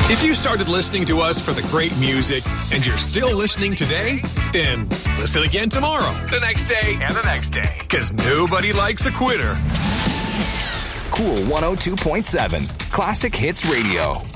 If you started listening to us for the great music and you're still listening today, then listen again tomorrow, the next day, and the next day. Because nobody likes a quitter. Cool 102.7 Classic Hits Radio.